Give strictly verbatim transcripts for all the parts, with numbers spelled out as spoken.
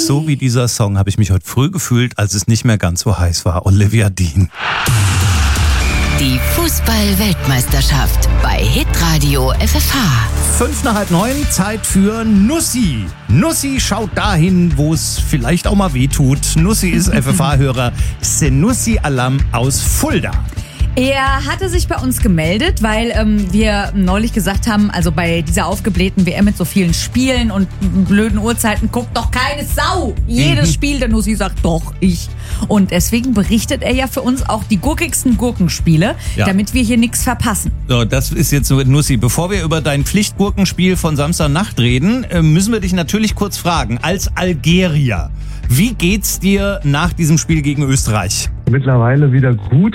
so wie dieser Song habe ich mich heute früh gefühlt, als es nicht mehr ganz so heiß war. Olivia Dean. Die Fußball-Weltmeisterschaft bei Hitradio F F H. Fünf nach halb neun, Zeit für Nussi. Nussi schaut dahin, wo es vielleicht auch mal weh tut. Nussi ist F F H-Hörer Senussi Alam aus Fulda. Er hatte sich bei uns gemeldet, weil ähm, wir neulich gesagt haben, also bei dieser aufgeblähten W M mit so vielen Spielen und blöden Uhrzeiten guckt doch keine Sau. Jedes mhm. Spiel, der Nussi sagt, doch, ich. Und deswegen berichtet er ja für uns auch die gurkigsten Gurkenspiele, ja. damit wir hier nichts verpassen. So, das ist jetzt so, Nussi. Bevor wir über dein Pflichtgurkenspiel von Samstagnacht reden, müssen wir dich natürlich kurz fragen, als Algerier, wie geht's dir nach diesem Spiel gegen Österreich? Mittlerweile wieder gut.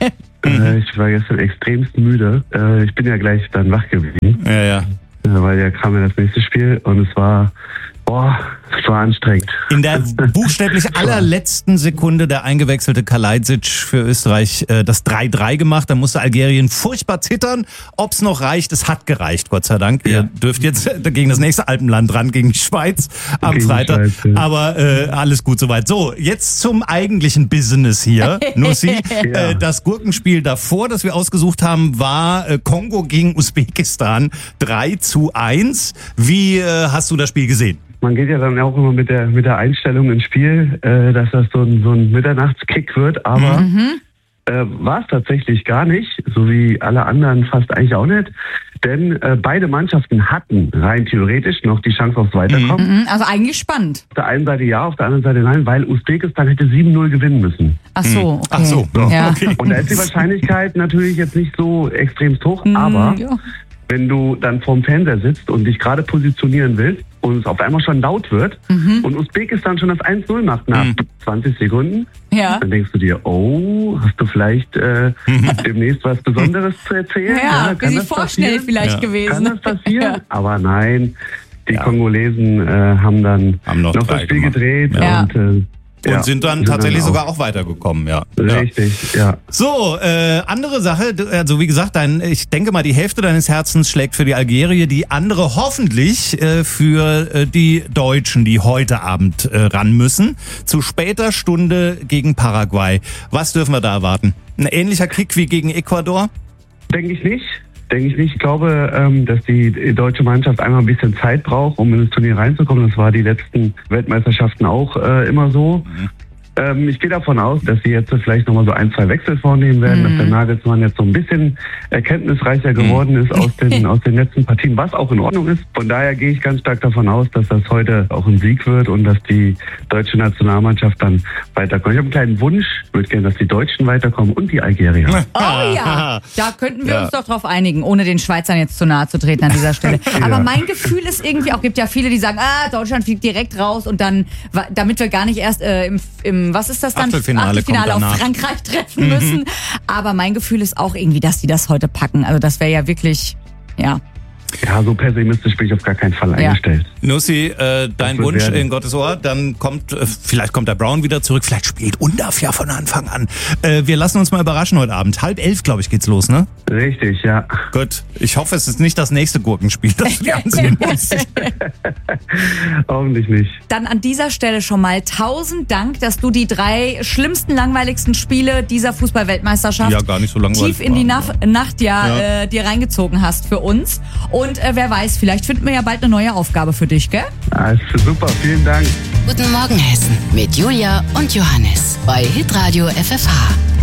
äh, ich war gestern extremst müde. Äh, ich bin ja gleich dann wach geblieben. Ja, ja. Äh, weil ja kam ja das nächste Spiel und es war, boah, es war anstrengend. In der buchstäblich allerletzten Sekunde der eingewechselte Kalajdzic für Österreich äh, das drei drei gemacht. Da musste Algerien furchtbar zittern. Ob's noch reicht, es hat gereicht, Gott sei Dank. Ja. Ihr dürft jetzt gegen das nächste Alpenland ran, gegen die Schweiz am gegen Freitag. Schweiz, ja. Aber äh, alles gut soweit. So, jetzt zum eigentlichen Business hier, Nussi. ja. äh, das Gurkenspiel davor, das wir ausgesucht haben, war äh, Kongo gegen Usbekistan drei zu eins. Wie äh, hast du das Spiel gesehen? Man geht ja dann auch immer mit der mit der Einstellung ins Spiel, äh, dass das so ein, so ein Mitternachtskick wird, aber mhm. äh, war es tatsächlich gar nicht, so wie alle anderen fast eigentlich auch nicht. Denn äh, beide Mannschaften hatten rein theoretisch noch die Chance aufs Weiterkommen. Mhm. Also eigentlich spannend. Auf der einen Seite ja, auf der anderen Seite nein, weil Usbekistan hätte sieben null gewinnen müssen. Ach so, okay. Ach so. Ja. Okay. Und da ist die Wahrscheinlichkeit natürlich jetzt nicht so extremst hoch, mhm, aber ja. wenn du dann vorm Fernseher sitzt und dich gerade positionieren willst und es auf einmal schon laut wird mhm. und Usbekistan schon das eins null macht nach mhm. zwanzig Sekunden, ja. dann denkst du dir, oh, hast du vielleicht äh, mhm. demnächst was Besonderes zu erzählen? Ja, ja kann das vorschnell vielleicht ja. gewesen. Kann das passieren? Ja. Aber nein, die ja. Kongolesen äh, haben dann haben noch, noch das Spiel gemacht. gedreht ja. und äh, Und ja, sind dann tatsächlich dann sogar auch weitergekommen, ja. Richtig, ja. So, äh, andere Sache, also wie gesagt, dein, ich denke mal, die Hälfte deines Herzens schlägt für die Algerier, die andere hoffentlich äh, für äh, die Deutschen, die heute Abend äh, ran müssen. Zu später Stunde gegen Paraguay. Was dürfen wir da erwarten? Ein ähnlicher Kick wie gegen Ecuador? Denke ich nicht. Denke ich nicht. Ich glaube, ähm, dass die deutsche Mannschaft einmal ein bisschen Zeit braucht, um in das Turnier reinzukommen. Das war die letzten Weltmeisterschaften auch äh, immer so. Mhm. Ähm, ich gehe davon aus, dass sie jetzt vielleicht nochmal so ein, zwei Wechsel vornehmen werden, mhm. dass der Nagelsmann jetzt so ein bisschen erkenntnisreicher geworden mhm. ist aus den, aus den letzten Partien, was auch in Ordnung ist. Von daher gehe ich ganz stark davon aus, dass das heute auch ein Sieg wird und dass die deutsche Nationalmannschaft dann weiterkommt. Ich habe einen kleinen Wunsch, ich würde gerne, dass die Deutschen weiterkommen und die Algerier. Oh ja, da könnten wir ja. uns doch drauf einigen, ohne den Schweizern jetzt zu nahe zu treten an dieser Stelle. Aber ja. mein Gefühl ist irgendwie auch, gibt ja viele, die sagen, ah, Deutschland fliegt direkt raus und dann, damit wir gar nicht erst äh, im, im was ist das dann? Achtelfinale, Achtelfinale auf Frankreich treffen müssen. Mhm. Aber mein Gefühl ist auch irgendwie, dass die das heute packen. Also das wäre ja wirklich, ja. Ja, so pessimistisch bin ich auf gar keinen Fall ja. eingestellt. Nussi, äh, dein Wunsch werden. In Gottes Ohr, dann kommt, äh, vielleicht kommt der Brown wieder zurück, vielleicht spielt Undaf ja von Anfang an. Äh, wir lassen uns mal überraschen heute Abend. Halb elf, glaube ich, geht's los, ne? Richtig, ja. Gut, ich hoffe, es ist nicht das nächste Gurkenspiel, das du dir ansehen musst. Hoffentlich nicht. Dann an dieser Stelle schon mal tausend Dank, dass du die drei schlimmsten, langweiligsten Spiele dieser Fußball-Weltmeisterschaft ja, gar nicht so langweilig tief in die waren, Naf- Nacht ja, ja. Äh, dir reingezogen hast für uns. Und äh, wer weiß, vielleicht finden wir ja bald eine neue Aufgabe für dich, gell? Alles super, vielen Dank. Guten Morgen, Hessen. Mit Julia und Johannes bei Hitradio F F H.